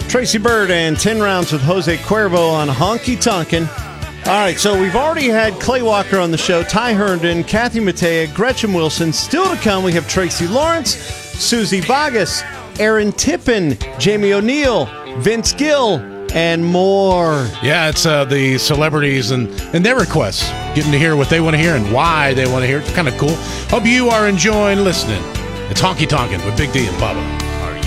Tracy Bird and 10 Rounds with Jose Cuervo on Honky Tonkin'. All right, so we've already had Clay Walker on the show, Ty Herndon, Kathy Mattea, Gretchen Wilson. Still to come, we have Tracy Lawrence, Susie Bogus, Aaron Tippin, Jamie O'Neill, Vince Gill, and more. Yeah, it's the celebrities and their requests, getting to hear what they want to hear and why they want to hear it. It's kind of cool. Hope you are enjoying listening. It's Honky Tonkin' with Big D and Bubba.